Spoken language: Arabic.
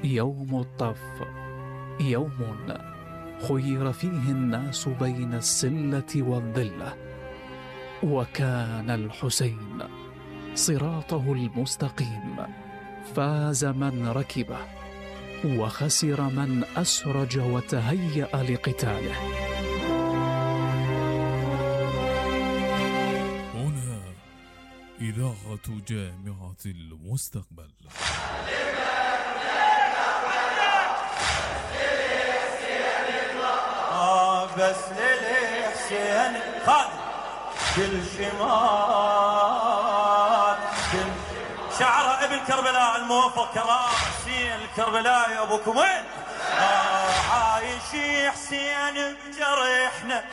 يوم الطف، يوم خير فيه الناس بين السلة والذلة، وكان الحسين صراطه المستقيم، فاز من ركبه وخسر من أسرج وتهيأ لقتاله. هنا إذاعة جامعة المستقبل. بس للحسين خالد كل شمال كل شعر ابن كربلاء الموفق كراسي الكربلاء يا ابوكم وين عايش حسين بجرحنا.